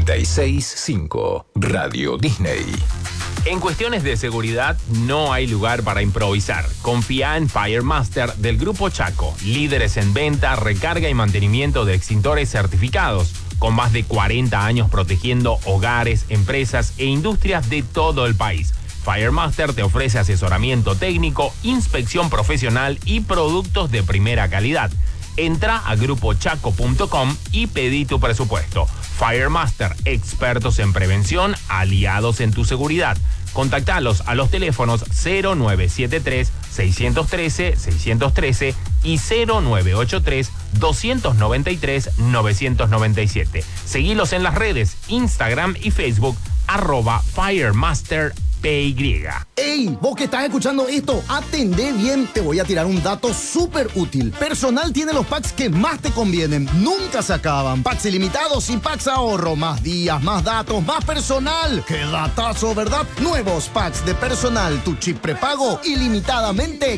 96.5 Radio Disney. En cuestiones de seguridad no hay lugar para improvisar. Confía en FireMaster del Grupo Chaco, líderes en venta, recarga y mantenimiento de extintores certificados, con más de 40 años protegiendo hogares, empresas e industrias de todo el país. FireMaster te ofrece asesoramiento técnico, inspección profesional y productos de primera calidad. Entra a grupochaco.com y pedí tu presupuesto. FireMaster, expertos en prevención, aliados en tu seguridad. Contactalos a los teléfonos 0973-613-613 y 0983-293-997. Seguilos en las redes, Instagram y Facebook, @FireMasterPY. ¡Ey! Vos que estás escuchando esto, atendé bien. Te voy a tirar un dato súper útil. Personal tiene los packs que más te convienen. Nunca se acaban. Packs ilimitados y packs ahorro. Más días, más datos, más personal. ¡Qué datazo!, ¿verdad? Nuevos packs de personal. Tu chip prepago ilimitadamente